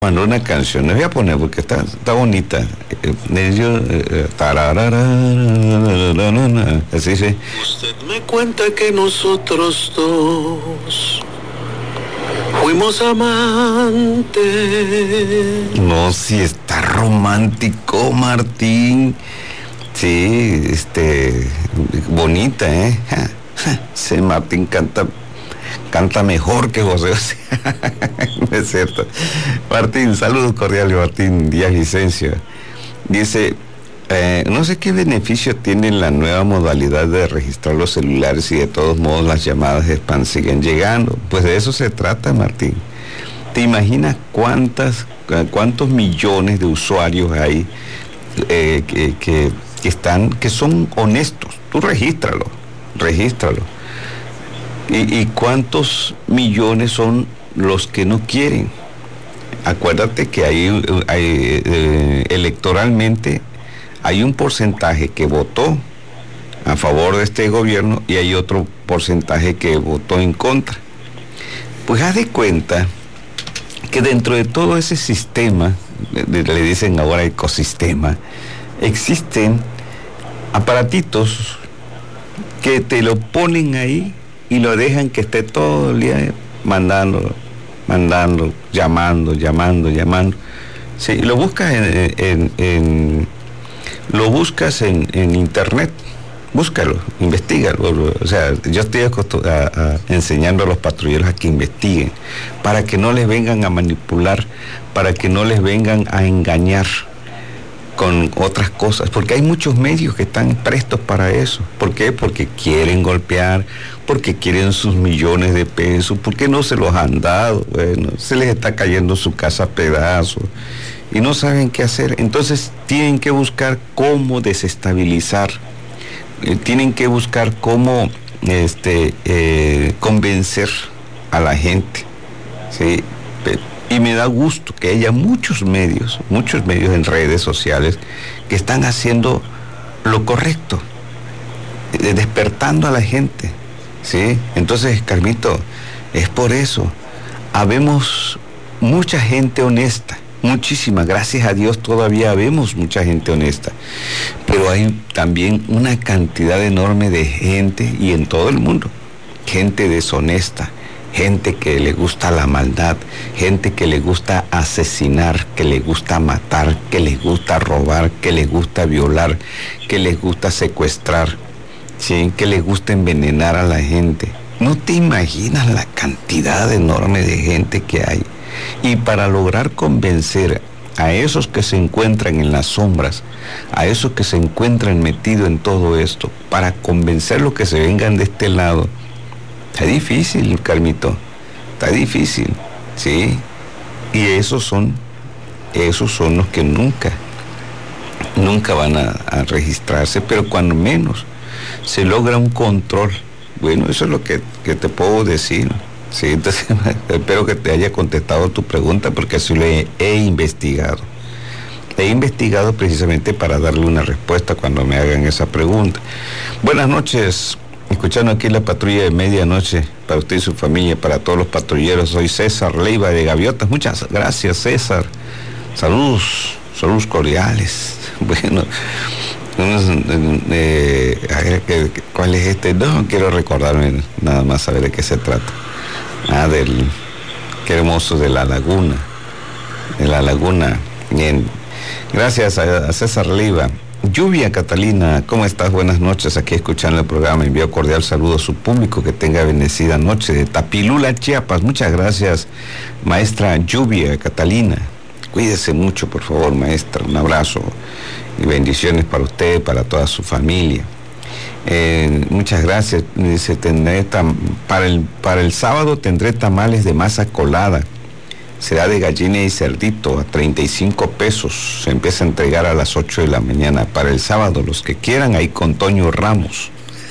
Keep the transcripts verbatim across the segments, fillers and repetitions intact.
Mandó una canción, les voy a poner porque está, está bonita. Ellos, así dice. Usted me cuenta que nosotros dos fuimos amantes. No, sí está romántico, Martín. Sí, este, bonita, ¿eh? Sí, Martín canta. Canta mejor que José José. No es cierto. Martín, saludos cordiales, Martín Díaz Vicencio. Dice, eh, no sé qué beneficio tiene la nueva modalidad de registrar los celulares y de todos modos las llamadas de spam siguen llegando. Pues de eso se trata, Martín. ¿Te imaginas cuántas, cuántos millones de usuarios hay eh, que, que, que están, que son honestos? Tú regístralo, regístralo. ¿Y, y cuántos millones son los que no quieren? Acuérdate que hay, hay eh, electoralmente hay un porcentaje que votó a favor de este gobierno y hay otro porcentaje que votó en contra. Pues haz de cuenta que dentro de todo ese sistema, le dicen ahora ecosistema, existen aparatitos que te lo ponen ahí y lo dejan que esté todo el día mandando, mandando, llamando, llamando, llamando. Sí, lo buscas en, en, en lo buscas en, en internet, búscalo, investígalo. O sea, yo estoy a, a, enseñando a los patrulleros a que investiguen, para que no les vengan a manipular, para que no les vengan a engañar con otras cosas, porque hay muchos medios que están prestos para eso. ¿Por qué? Porque quieren golpear, porque quieren sus millones de pesos, porque no se los han dado, bueno, se les está cayendo su casa a pedazos y no saben qué hacer. Entonces tienen que buscar cómo desestabilizar, eh, tienen que buscar cómo este, eh, convencer a la gente, ¿sí? Y me da gusto que haya muchos medios, muchos medios en redes sociales que están haciendo lo correcto, despertando a la gente, ¿sí? Entonces, Carmito, es por eso. Habemos mucha gente honesta, muchísima, gracias a Dios todavía habemos mucha gente honesta, pero hay también una cantidad enorme de gente, y en todo el mundo, gente deshonesta, gente que le gusta la maldad, gente que le gusta asesinar, que le gusta matar, que le gusta robar, que le gusta violar, que les gusta secuestrar, ¿sí? Que les gusta envenenar a la gente. No te imaginas la cantidad enorme de gente que hay. Y para lograr convencer a esos que se encuentran en las sombras, a esos que se encuentran metidos en todo esto, para convencerlos que se vengan de este lado, está difícil, Carmito, está difícil, ¿sí? Y esos son, esos son los que nunca, nunca van a, a registrarse, pero cuando menos se logra un control. Bueno, eso es lo que, que te puedo decir, ¿sí? Entonces, espero que te haya contestado tu pregunta, porque así lo he, he investigado. He investigado precisamente para darle una respuesta cuando me hagan esa pregunta. Buenas noches. Escuchando aquí la patrulla de medianoche, para usted y su familia, para todos los patrulleros. Soy César Leiva de Gaviotas. Muchas gracias, César. Saludos, saludos cordiales. Bueno, unos, eh, a ver, ¿cuál es este? No quiero recordarme nada más, saber de qué se trata. Ah, del, qué hermoso, de la laguna. De la laguna. Bien. Gracias a, a César Leiva. Lluvia Catalina, ¿cómo estás? Buenas noches, aquí escuchando el programa. Envío cordial saludo a su público, que tenga bendecida noche. De Tapilula, Chiapas. Muchas gracias, maestra Lluvia Catalina. Cuídese mucho, por favor, maestra. Un abrazo y bendiciones para usted, para toda su familia. Eh, muchas gracias. Dice, tendré tam, para, el, para el sábado tendré tamales de masa colada. Será de gallina y cerdito a treinta y cinco pesos. Se empieza a entregar a las ocho de la mañana. Para el sábado, los que quieran, ahí con Toño Ramos.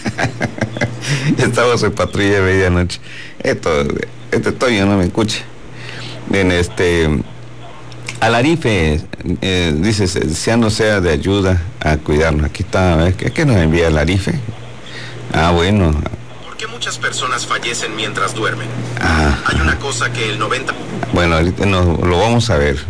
Estamos en patrulla de medianoche. Esto, este Toño no me escucha. Bien, este, Alarife, eh, dice, sea no sea de ayuda a cuidarnos. Aquí está, a ver, ¿qué, qué nos envía Alarife? Ah, bueno. qué muchas personas fallecen mientras duermen? Ajá. Hay una cosa que el noventa... Bueno, ahorita no, lo vamos a ver.